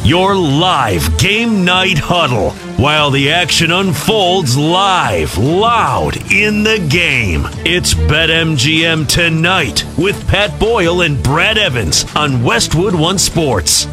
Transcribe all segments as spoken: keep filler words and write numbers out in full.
Your live game night huddle while the action unfolds live, loud in the game. It's BetMGM Tonight with Pat Boyle and Brad Evans on Westwood One Sports.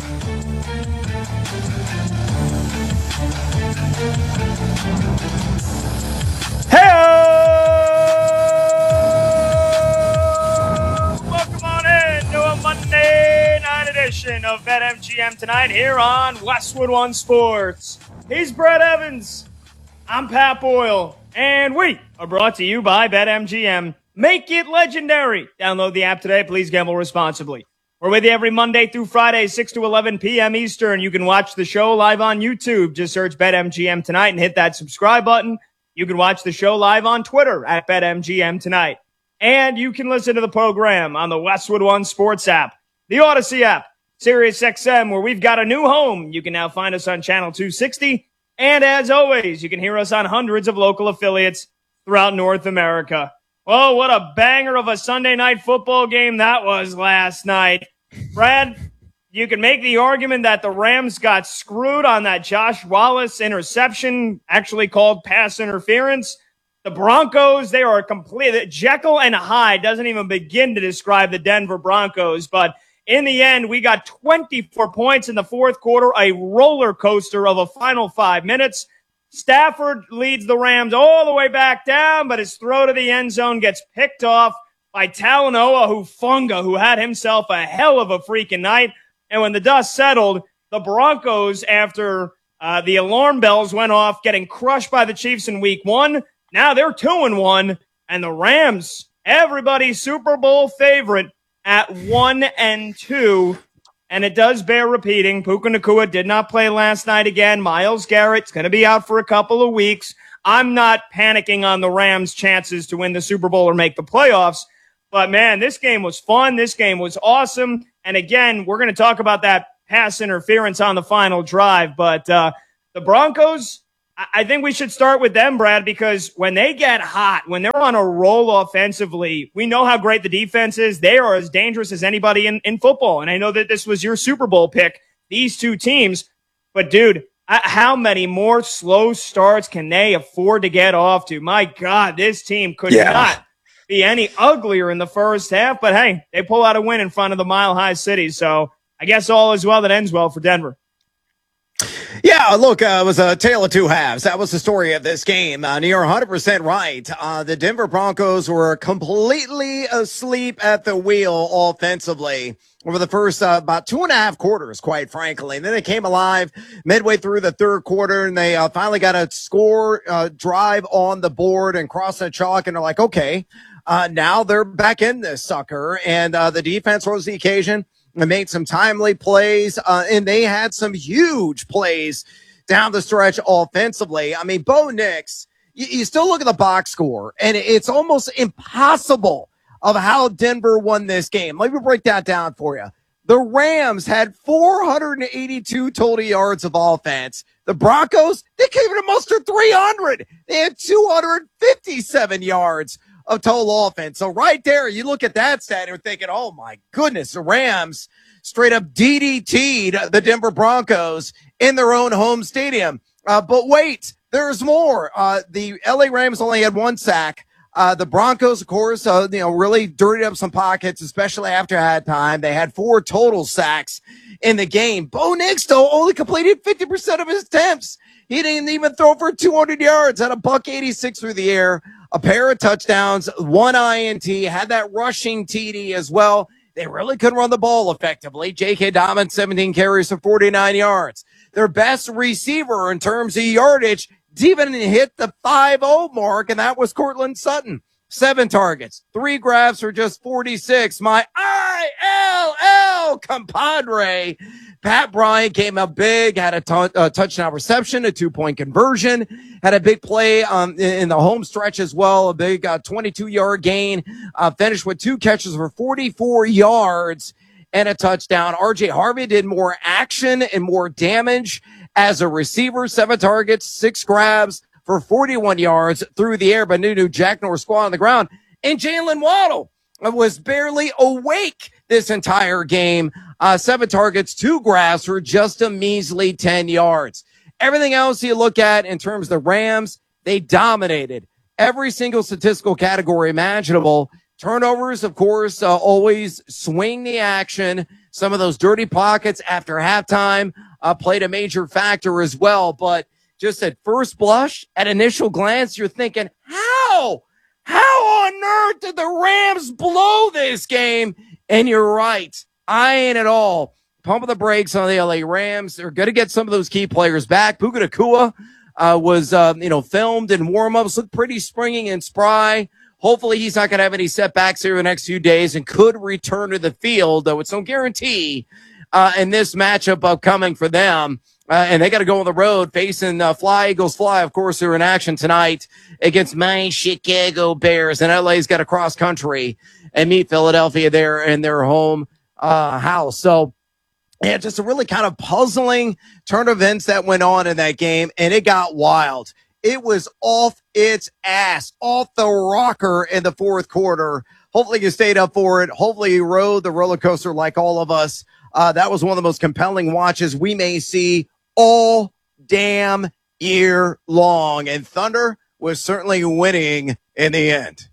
Of BetMGM Tonight here on Westwood One Sports. He's Brad Evans. I'm Pat Boyle. And we are brought to you by BetMGM. Make it legendary. Download the app today. Please gamble responsibly. We're with you every Monday through Friday, six to eleven p.m. Eastern. You can watch the show live on YouTube. Just search BetMGM Tonight and hit that subscribe button. You can watch the show live on Twitter at BetMGM Tonight. And you can listen to the program on the Westwood One Sports app, the Odyssey app, Sirius X M, where we've got a new home. You can now find us on Channel two sixty. And as always, you can hear us on hundreds of local affiliates throughout North America. Oh, what a banger of a Sunday night football game that was last night. Brad, you can make the argument that the Rams got screwed on that Josh Wallace interception, actually called pass interference. The Broncos, they are a complete Jekyll and Hyde. Doesn't even begin to describe the Denver Broncos, but in the end, we got twenty-four points in the fourth quarter, a roller coaster of a final five minutes. Stafford leads the Rams all the way back down, but his throw to the end zone gets picked off by Talanoa Hufanga, who had himself a hell of a freaking night. And when the dust settled, the Broncos, after uh, the alarm bells went off, getting crushed by the Chiefs in week one, now they're two and one, and the Rams, everybody's Super Bowl favorite, at one and two, and it does bear repeating. Puka Nacua did not play last night again. Myles Garrett's going to be out for a couple of weeks. I'm not panicking on the Rams' chances to win the Super Bowl or make the playoffs, but man, this game was fun. This game was awesome, and again, we're going to talk about that pass interference on the final drive, but uh, the Broncos, I think we should start with them, Brad, because when they get hot, when they're on a roll offensively, we know how great the defense is. They are as dangerous as anybody in, in football. And I know that this was your Super Bowl pick, these two teams. But, dude, how many more slow starts can they afford to get off to? My God, this team could yeah. not be any uglier in the first half. But, hey, they pull out a win in front of the Mile High City. So I guess all is well that ends well for Denver. Yeah, look, uh, it was a tale of two halves. That was the story of this game. Uh, you're one hundred percent right. Uh, the Denver Broncos were completely asleep at the wheel offensively over the first uh, about two and a half quarters, quite frankly. And then they came alive midway through the third quarter, and they uh, finally got a score uh, drive on the board and crossed the chalk, and they're like, okay, uh, now they're back in this sucker. And uh, the defense rose the occasion. They made some timely plays, uh, and they had some huge plays down the stretch offensively. I mean, Bo Nix, you, you still look at the box score, and it's almost impossible of how Denver won this game. Let me break that down for you. The Rams had four hundred eighty-two total yards of offense. The Broncos, they gave it a muster three hundred. They had two hundred fifty-seven yards of total offense. So right there, you look at that stat and you're thinking, oh my goodness, the Rams straight up D D T'd the Denver Broncos in their own home stadium. Uh, but wait, there's more. Uh, the L A Rams only had one sack. Uh, the Broncos, of course, uh, you know, really dirtied up some pockets, especially after halftime. They had four total sacks in the game. Bo Nix, though, only completed fifty percent of his attempts. He didn't even throw for two hundred yards, had a buck eighty-six through the air, a pair of touchdowns, one I N T, had that rushing T D as well. They really couldn't run the ball effectively. J K. Dobbins, seventeen carries for forty-nine yards. Their best receiver in terms of yardage didn't even hit the five oh mark, and that was Cortland Sutton. Seven targets, three grabs for just forty-six. My I L L compadre, Pat Bryant, came up big, had a, t- a touchdown reception, a two-point conversion, had a big play um, in, in the home stretch as well, a big uh, twenty-two-yard gain, uh, finished with two catches for forty-four yards and a touchdown. R J Harvey did more action and more damage as a receiver, seven targets, six grabs for forty-one yards through the air, but Nunu Jack Norris squat on the ground. And Jalen Waddle was barely awake this entire game. Uh, seven targets, two grabs for just a measly ten yards. Everything else you look at in terms of the Rams, they dominated every single statistical category imaginable. Turnovers, of course, uh, always swing the action. Some of those dirty pockets after halftime uh, played a major factor as well. But just at first blush, at initial glance, you're thinking, how? How on earth did the Rams blow this game? And you're right. Eyeing it all. Pumping the brakes on the L A Rams. They're going to get some of those key players back. Puka Nacua uh, was, uh, you know, filmed in warm-ups. Looked pretty springy and spry. Hopefully he's not going to have any setbacks here in the next few days and could return to the field, though it's no guarantee uh, in this matchup upcoming for them. Uh, and they got to go on the road facing uh, Fly Eagles Fly, of course, who are in action tonight against my Chicago Bears. And L A's got to cross country and meet Philadelphia there in their home uh, house. So, yeah, just a really kind of puzzling turn of events that went on in that game, and it got wild. It was off its ass, off the rocker in the fourth quarter. Hopefully you stayed up for it. Hopefully you rode the roller coaster like all of us. Uh, that was one of the most compelling watches we may see all damn year long. And Thunder was certainly winning in the end.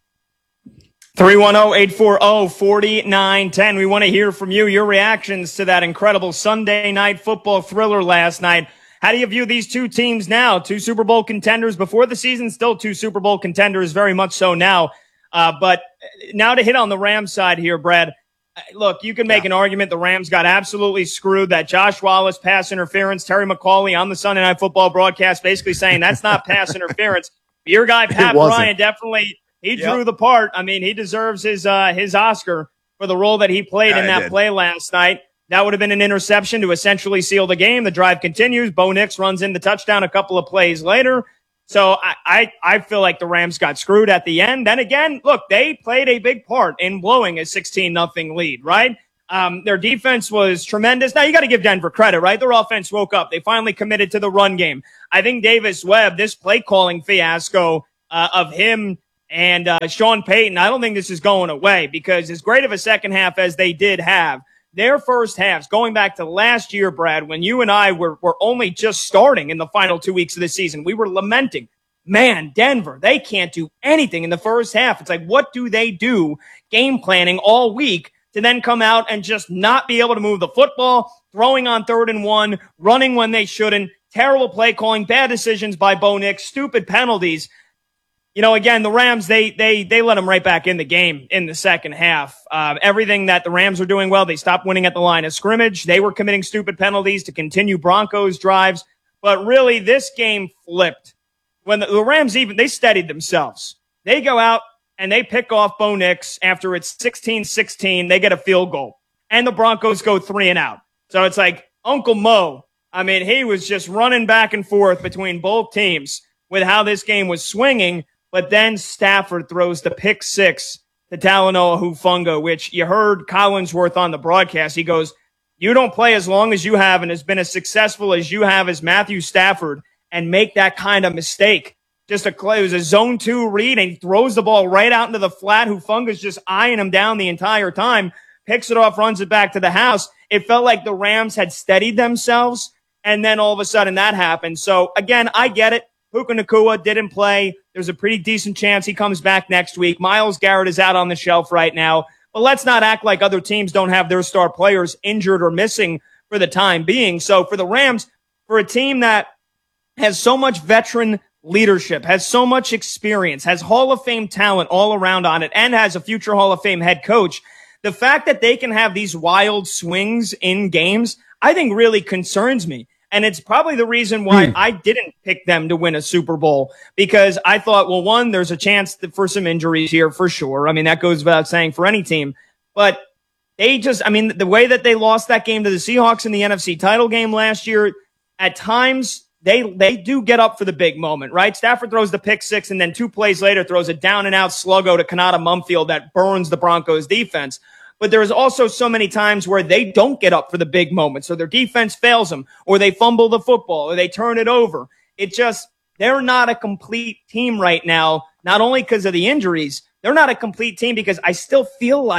three one zero, eight four zero, four nine one zero. We want to hear from you, your reactions to that incredible Sunday night football thriller last night. How do you view these two teams now? Two Super Bowl contenders before the season, still two Super Bowl contenders, very much so now. Uh, but now to hit on the Rams side here, Brad. Look, you can make yeah. an argument the Rams got absolutely screwed. That Josh Wallace pass interference, Terry McAulay on the Sunday Night Football broadcast basically saying that's not pass interference. Your guy, Pat Bryant, definitely, he yep. drew the part. I mean, he deserves his uh, his Oscar for the role that he played yeah, in that play last night. That would have been an interception to essentially seal the game. The drive continues. Bo Nix runs in the touchdown a couple of plays later. So I, I, I feel like the Rams got screwed at the end. Then again, look, they played a big part in blowing a sixteen nothing lead, right? Um, their defense was tremendous. Now, you got to give Denver credit, right? Their offense woke up. They finally committed to the run game. I think Davis Webb, this play calling fiasco uh, of him and uh, Sean Payton, I don't think this is going away because as great of a second half as they did have, their first halves, going back to last year, Brad, when you and I were, were only just starting in the final two weeks of the season, we were lamenting, man, Denver, they can't do anything in the first half. It's like, what do they do game planning all week to then come out and just not be able to move the football, throwing on third and one, running when they shouldn't, terrible play calling, bad decisions by Bo Nix, stupid penalties. You know, again, the Rams, they they they let them right back in the game in the second half. Uh, everything that the Rams were doing well, they stopped winning at the line of scrimmage. They were committing stupid penalties to continue Broncos drives. But really, this game flipped. When the, the Rams even, they steadied themselves. They go out and they pick off Bo Nix after it's sixteen sixteen. They get a field goal. And the Broncos go three and out. So it's like Uncle Mo. I mean, he was just running back and forth between both teams with how this game was swinging. But then Stafford throws the pick six to Talanoa Hufanga, which you heard Collinsworth on the broadcast. He goes, you don't play as long as you have and has been as successful as you have as Matthew Stafford and make that kind of mistake. Just a, it was a zone two read, and he throws the ball right out into the flat. Hufanga's just eyeing him down the entire time, picks it off, runs it back to the house. It felt like the Rams had steadied themselves, and then all of a sudden that happened. So, again, I get it. Puka Nacua didn't play. There's a pretty decent chance he comes back next week. Myles Garrett is out on the shelf right now. But let's not act like other teams don't have their star players injured or missing for the time being. So for the Rams, for a team that has so much veteran leadership, has so much experience, has Hall of Fame talent all around on it, and has a future Hall of Fame head coach, the fact that they can have these wild swings in games, I think really concerns me. And it's probably the reason why hmm. I didn't pick them to win a Super Bowl, because I thought, well, one, there's a chance for some injuries here for sure. I mean, that goes without saying for any team. But they just, I mean, the way that they lost that game to the Seahawks in the N F C title game last year, at times they they do get up for the big moment, right? Stafford throws the pick six, and then two plays later throws a down-and-out sluggo to Kanata Mumfield that burns the Broncos' defense. But there's also so many times where they don't get up for the big moments, so their defense fails them, or they fumble the football, or they turn it over. It just, they're not a complete team right now, not only because of the injuries, they're not a complete team because I still feel like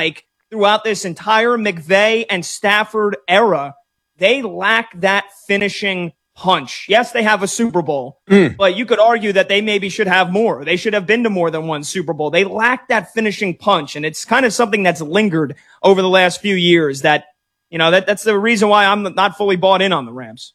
throughout this entire McVay and Stafford era, they lack that finishing punch. Yes, they have a Super Bowl, mm. but you could argue that they maybe should have more. They should have been to more than one Super Bowl. They lack that finishing punch, and it's kind of something that's lingered over the last few years that, you know, that that's the reason why I'm not fully bought in on the Rams.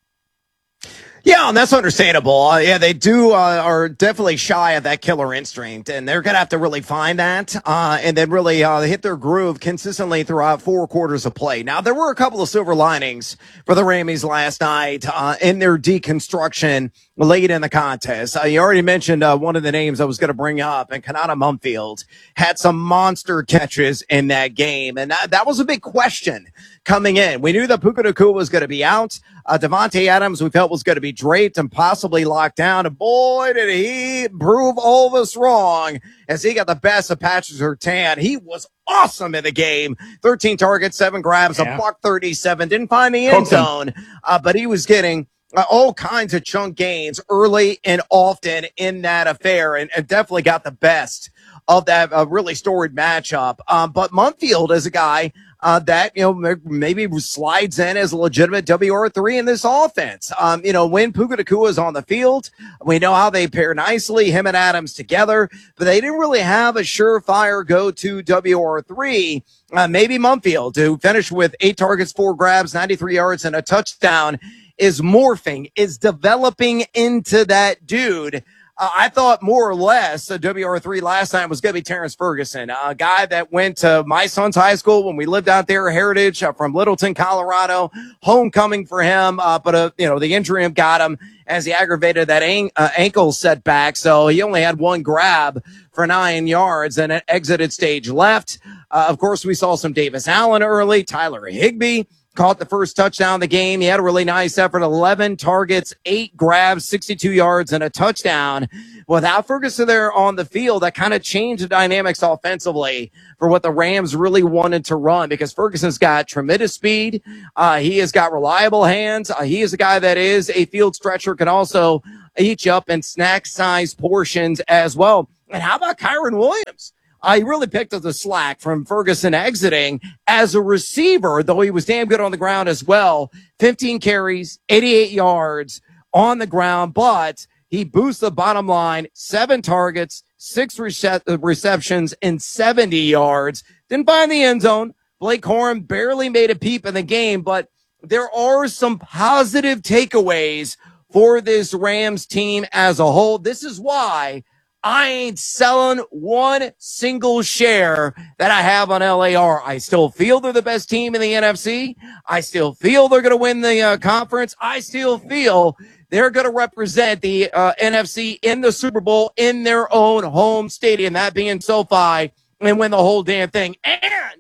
Yeah, and that's understandable. Uh, yeah, they do uh, are definitely shy of that killer instinct, and they're going to have to really find that uh, and then really uh, hit their groove consistently throughout four quarters of play. Now, there were a couple of silver linings for the Rammies last night uh, in their deconstruction late in the contest. Uh, you already mentioned uh, one of the names I was going to bring up, and Kanata Mumfield had some monster catches in that game, and that, that was a big question coming in. We knew that Puka Nacua was going to be out. Uh, Devontae Adams, we felt, was going to be draped and possibly locked down. And boy, did he prove all of us wrong as he got the best of Patrick Surtain. He was awesome in the game. thirteen targets, seven grabs, yeah. a buck thirty-seven. Didn't find the end zone, uh, but he was getting uh, all kinds of chunk gains early and often in that affair, and, and definitely got the best of that uh, really storied matchup. Um, but Mumfield is a guy Uh, that, you know, maybe slides in as a legitimate W R three in this offense. Um, you know, when Puka Nacua is on the field, we know how they pair nicely, him and Adams together, but they didn't really have a surefire go-to W R three. Uh, maybe Mumfield, who finished with eight targets, four grabs, ninety-three yards, and a touchdown, is morphing, is developing into that dude. Uh, I thought more or less a W R three last time was going to be Terrence Ferguson, a guy that went to my son's high school when we lived out there, Heritage, uh, from Littleton, Colorado. Homecoming for him, uh, but uh, you know the injury got him as he aggravated that an- uh, ankle setback. So he only had one grab for nine yards and it exited stage left. Uh, of course, we saw some Davis Allen early, Tyler Higbee caught the first touchdown of the game. He had a really nice effort, eleven targets, eight grabs, sixty-two yards, and a touchdown. Without Ferguson there on the field, that kind of changed the dynamics offensively for what the Rams really wanted to run, because Ferguson's got tremendous speed. Uh, he has got reliable hands. Uh, he is a guy that is a field stretcher, can also eat you up in snack-sized portions as well. And how about Kyron Williams? Uh, he really picked up the slack from Ferguson exiting as a receiver, though he was damn good on the ground as well. fifteen carries, eighty-eight yards on the ground, but he boosts the bottom line, seven targets, six rece- receptions, and seventy yards. Didn't find the end zone. Blake Corum barely made a peep in the game, but there are some positive takeaways for this Rams team as a whole. This is why I ain't selling one single share that I have on L A R. I still feel they're the best team in the N F C. I still feel they're going to win the uh, conference. I still feel they're going to represent the uh, N F C in the Super Bowl in their own home stadium, that being SoFi, and win the whole damn thing. And,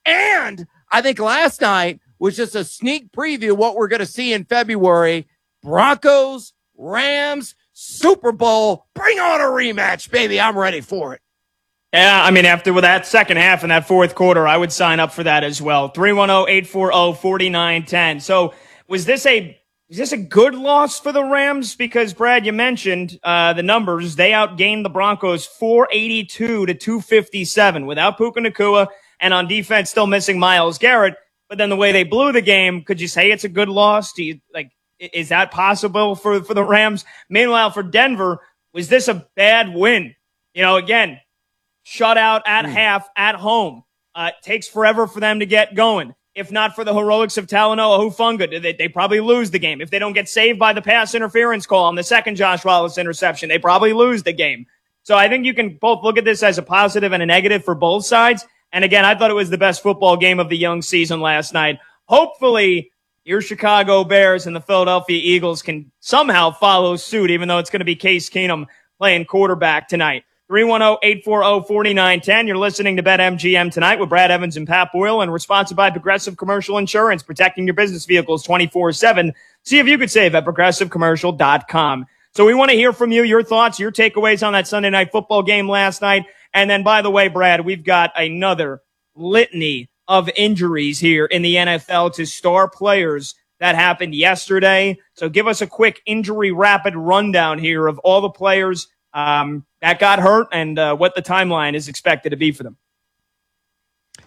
and I think last night was just a sneak preview of what we're going to see in February. Broncos, Rams, Super Bowl, bring on a rematch, baby. I'm ready for it. Yeah, I mean, after with that second half and that fourth quarter, I would sign up for that as well. three one zero, eight four zero, four nine one zero. So was this a is this a good loss for the Rams? Because, Brad, you mentioned uh, the numbers. They outgained the Broncos four eighty-two to two fifty-seven without Puka Nacua, and on defense still missing Myles Garrett. But then the way they blew the game, could you say it's a good loss? Do you like? Is that possible for, for the Rams? Meanwhile, for Denver, was this a bad win? You know, again, shutout at mm. half at home. Uh, it takes forever for them to get going. If not for the heroics of Talanoa Hufanga, they, they probably lose the game. If they don't get saved by the pass interference call on the second Josh Wallace interception, they probably lose the game. So I think you can both look at this as a positive and a negative for both sides. And again, I thought it was the best football game of the young season last night. Hopefully, your Chicago Bears and the Philadelphia Eagles can somehow follow suit, even though it's going to be Case Keenum playing quarterback tonight. three one zero, eight four zero, four nine one zero. You're listening to BetMGM tonight with Brad Evans and Pat Boyle, and we're sponsored by Progressive Commercial Insurance, protecting your business vehicles twenty-four seven. See if you could save at progressive commercial dot com. So we want to hear from you, your thoughts, your takeaways on that Sunday night football game last night. And then, by the way, Brad, we've got another litany of injuries here in the N F L to star players that happened yesterday. So give us a quick injury rapid rundown here of all the players um, that got hurt and uh, what the timeline is expected to be for them.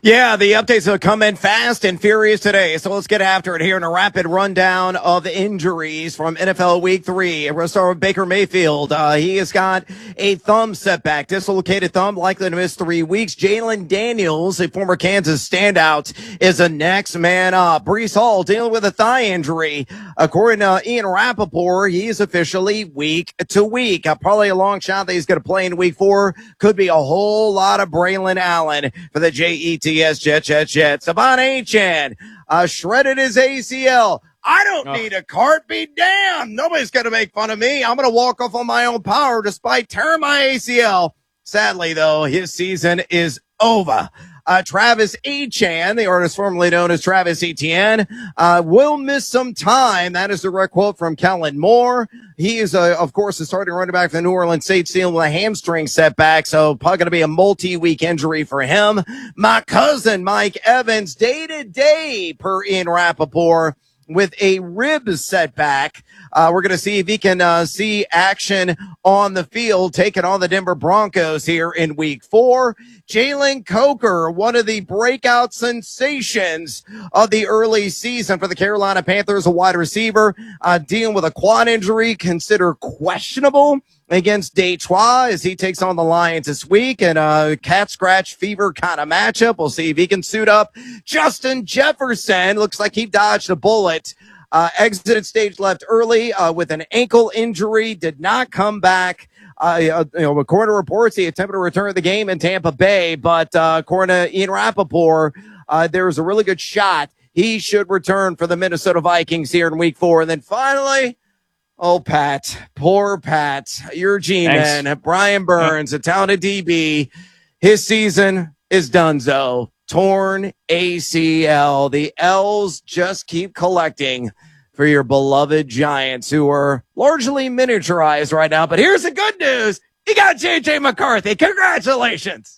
Yeah, the updates will come in fast and furious today. So let's get after it here in a rapid rundown of injuries from N F L Week three. We'll start with Baker Mayfield. Uh, he has got a thumb setback, dislocated thumb, likely to miss three weeks. Jalen Daniels, a former Kansas standout, is the next man up. Breece Hall dealing with a thigh injury. According to Ian Rappaport, he is officially week to week. Uh, probably a long shot that he's going to play in week four. Could be a whole lot of Braylon Allen for the J E T S Jets, Jets, Jets. Savon Achan uh, shredded his A C L. I don't oh. need a cart. Be damned. Nobody's going to make fun of me. I'm going to walk off on my own power despite tearing my A C L. Sadly, though, his season is over. Uh, Travis Achan, the artist formerly known as Travis Etienne, uh, will miss some time. That is a direct quote from Kellen Moore. He is, uh, of course, the starting running back for the New Orleans Saints, dealing with a hamstring setback, so probably going to be a multi-week injury for him. My cousin, Mike Evans, day-to-day, per Ian Rappaport, with a rib setback. Uh, we're going to see if he can uh, see action on the field, taking on the Denver Broncos here in week four. Jalen Coker, one of the breakout sensations of the early season for the Carolina Panthers, a wide receiver, uh, dealing with a quad injury, considered questionable against Detroit as he takes on the Lions this week, and a cat scratch fever kind of matchup. We'll see if he can suit up. Justin Jefferson looks like he dodged a bullet. Uh, exited stage left early uh, with an ankle injury, did not come back. Uh, you know, according to reports, he attempted to return to the game in Tampa Bay, but uh, according to Ian Rappaport, uh, there's a really good shot he should return for the Minnesota Vikings here in week four. And then finally, oh, Pat, poor Pat, your G-man, Brian Burns, a talented D B. His season is donezo. Torn A C L. The L's just keep collecting for your beloved Giants, who are largely miniaturized right now. But here's the good news. You got J J McCarthy. Congratulations.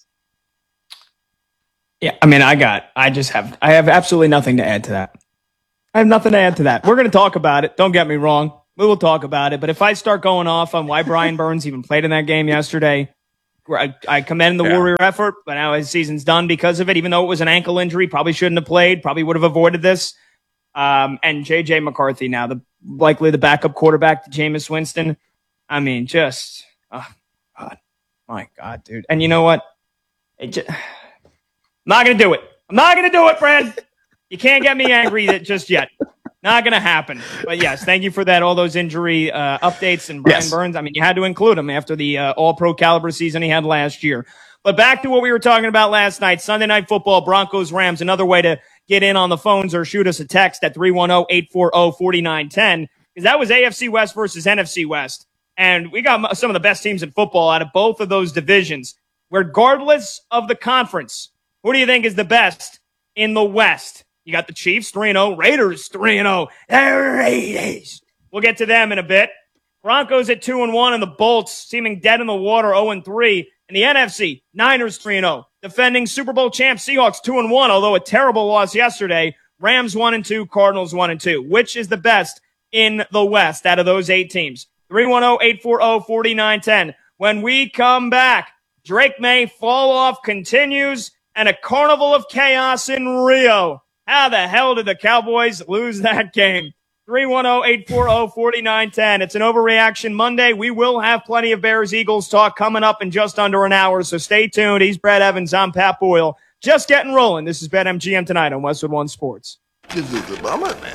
Yeah, I mean, I got, I just have, I have absolutely nothing to add to that. I have nothing to add to that. We're going to talk about it. Don't get me wrong. We will talk about it. But if I start going off on why Brian Burns even played in that game yesterday, I, I commend the yeah. Warrior effort, but now his season's done because of it. Even though it was an ankle injury, probably shouldn't have played, probably would have avoided this. Um, and J J McCarthy now, the likely the backup quarterback to Jameis Winston. I mean, just, oh, God, my God, dude. And you know what? It just, I'm not going to do it. I'm not going to do it, Fred. You can't get me angry that just yet. Not going to happen. But yes, thank you for that. All those injury uh, updates and Brian yes. Burns. I mean, you had to include him after the uh, all-pro caliber season he had last year. But back to what we were talking about last night, Sunday Night Football, Broncos, Rams. Another way to get in on the phones or shoot us a text at three one zero, eight four zero, four nine one zero, because that was A F C West versus N F C West. And we got some of the best teams in football out of both of those divisions. Regardless of the conference, who do you think is the best in the West? You got the Chiefs, three and oh, Raiders, three and oh. The Raiders. We'll get to them in a bit. Broncos at two and one, and the Bolts seeming dead in the water, oh and three. In the N F C, Niners three and oh. Defending Super Bowl champ Seahawks two and one, although a terrible loss yesterday. Rams one and two, Cardinals one and two. Which is the best in the West out of those eight teams? three one zero, eight four zero, four nine one zero. When we come back, Drake May fall off continues and a carnival of chaos in Rio. How the hell did the Cowboys lose that game? three one zero, eight four zero, four nine one zero. It's an Overreaction Monday. We will have plenty of Bears-Eagles talk coming up in just under an hour, so stay tuned. He's Brad Evans. I'm Pat Boyle. Just getting rolling. This is BetMGM Tonight on Westwood One Sports. This is a bummer, man.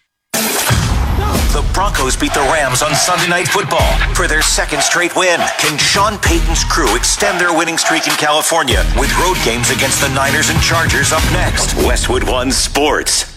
The Broncos beat the Rams on Sunday Night Football for their second straight win. Can Sean Payton's crew extend their winning streak in California with road games against the Niners and Chargers up next? Westwood One Sports.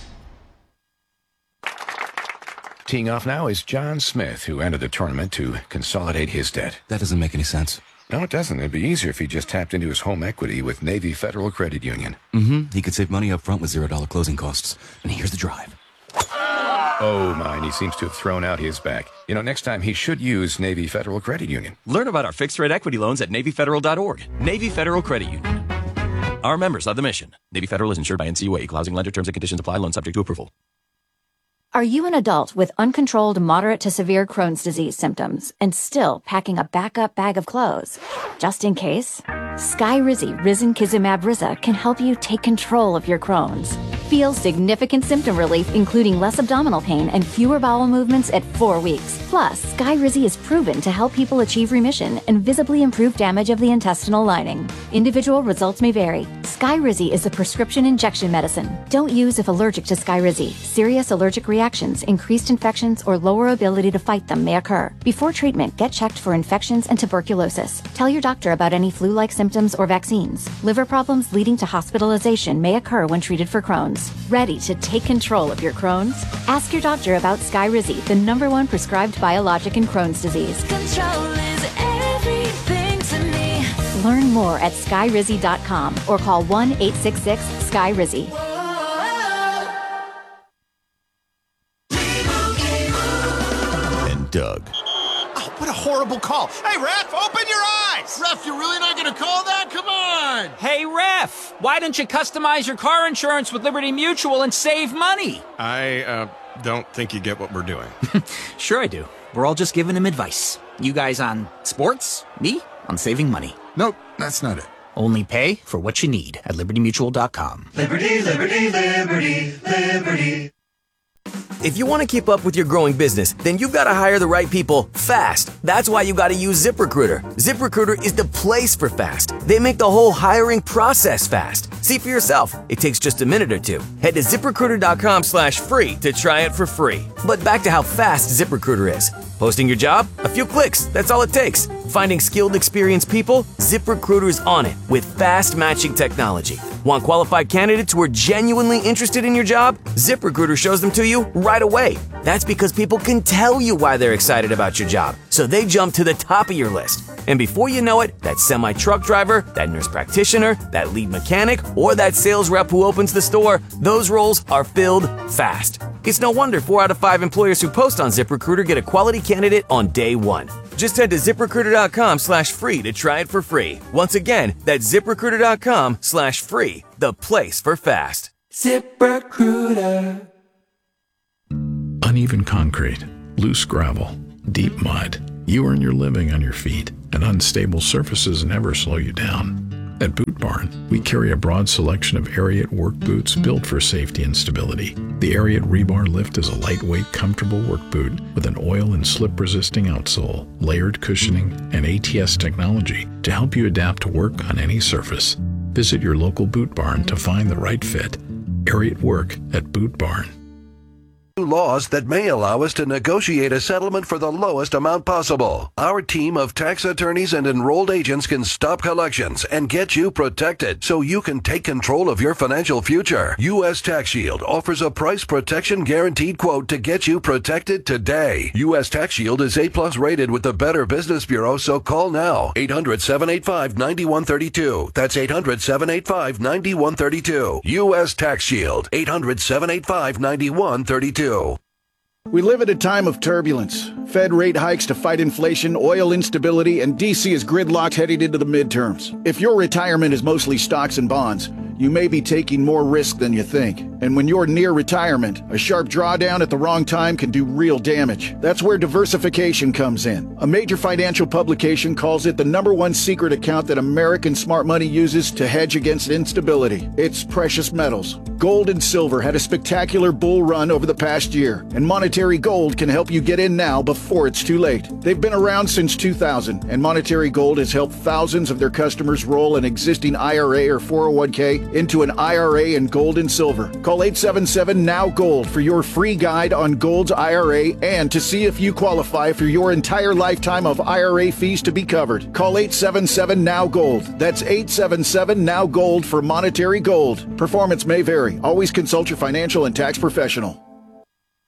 Teeing off now is John Smith, who entered the tournament to consolidate his debt. That doesn't make any sense. No, it doesn't. It'd be easier if he just tapped into his home equity with Navy Federal Credit Union. Mm-hmm. He could save money up front with zero dollar closing costs. And here's the drive. Oh, my, he seems to have thrown out his back. You know, next time he should use Navy Federal Credit Union. Learn about our fixed-rate equity loans at Navy Federal dot org. Navy Federal Credit Union. Our members of the mission. Navy Federal is insured by N C U A. Equal housing lender. Terms and conditions apply. Loan subject to approval. Are you an adult with uncontrolled moderate to severe Crohn's disease symptoms and still packing a backup bag of clothes? Just in case, Skyrizi Risankizumab Riza can help you take control of your Crohn's. Feel significant symptom relief, including less abdominal pain and fewer bowel movements at four weeks. Plus, Skyrizi is proven to help people achieve remission and visibly improve damage of the intestinal lining. Individual results may vary. Skyrizi is a prescription injection medicine. Don't use if allergic to Skyrizi. Serious allergic reactions, increased infections, or lower ability to fight them may occur. Before treatment, get checked for infections and tuberculosis. Tell your doctor about any flu-like symptoms or vaccines. Liver problems leading to hospitalization may occur when treated for Crohn's. Ready to take control of your Crohn's? Ask your doctor about Skyrizi, the number one prescribed biologic in Crohn's disease. Control is everything to me. Learn more at skyrizi dot com or call one eight six six Skyrizi. And Doug. Oh, what a horrible call. Hey, ref, open your eyes! Ref, you're really not going to call that? Come on! Hey, ref, why don't you customize your car insurance with Liberty Mutual and save money? I, uh, don't think you get what we're doing. Sure I do. We're all just giving him advice. You guys on sports, me on saving money. Nope, that's not it. Only pay for what you need at liberty mutual dot com. Liberty, liberty, liberty, liberty. If you want to keep up with your growing business, then you've got to hire the right people fast. That's why you got to use ZipRecruiter. ZipRecruiter is the place for fast. They make the whole hiring process fast. See for yourself. It takes just a minute or two. Head to ZipRecruiter.com slash free to try it for free. But back to how fast ZipRecruiter is. Posting your job? A few clicks. That's all it takes. Finding skilled, experienced people? ZipRecruiter's on it with fast matching technology. Want qualified candidates who are genuinely interested in your job? ZipRecruiter shows them to you right away. That's because people can tell you why they're excited about your job, so they jump to the top of your list. And before you know it, that semi-truck driver, that nurse practitioner, that lead mechanic, or that sales rep who opens the store, those roles are filled fast. It's no wonder four out of five employers who post on ZipRecruiter get a quality candidate on day one. Just head to ZipRecruiter.com slash free to try it for free. Once again, that's ZipRecruiter.com slash free, the place for fast. ZipRecruiter. Uneven concrete, loose gravel, deep mud. You earn your living on your feet, and unstable surfaces never slow you down. At Boot Barn, we carry a broad selection of Ariat work boots built for safety and stability. The Ariat Rebar Lift is a lightweight, comfortable work boot with an oil and slip-resisting outsole, layered cushioning, and A T S technology to help you adapt to work on any surface. Visit your local Boot Barn to find the right fit. Ariat Work at Boot Barn. Laws that may allow us to negotiate a settlement for the lowest amount possible. Our team of tax attorneys and enrolled agents can stop collections and get you protected so you can take control of your financial future. U S Tax Shield offers a price protection guaranteed quote to get you protected today. U S Tax Shield is A plus rated with the Better Business Bureau, so call now. eight hundred, seven eight five, nine one three two. That's eight hundred, seven eight five, nine one three two. U S Tax Shield. eight hundred, seven eight five, nine one three two. We live at a time of turbulence. Fed rate hikes to fight inflation, oil instability, and D C is gridlocked heading into the midterms. If your retirement is mostly stocks and bonds, you may be taking more risk than you think. And when you're near retirement, a sharp drawdown at the wrong time can do real damage. That's where diversification comes in. A major financial publication calls it the number one secret account that American smart money uses to hedge against instability. It's precious metals. Gold and silver had a spectacular bull run over the past year, and Monetary Gold can help you get in now before it's too late. They've been around since two thousand, and Monetary Gold has helped thousands of their customers roll an existing I R A or four oh one k into an I R A in gold and silver. Call eight seven seven, N O W, GOLD for your free guide on Gold's I R A and to see if you qualify for your entire lifetime of I R A fees to be covered. Call eight seven seven, N O W, GOLD. That's eight seven seven, N O W, GOLD for Monetary Gold. Performance may vary. Always consult your financial and tax professional.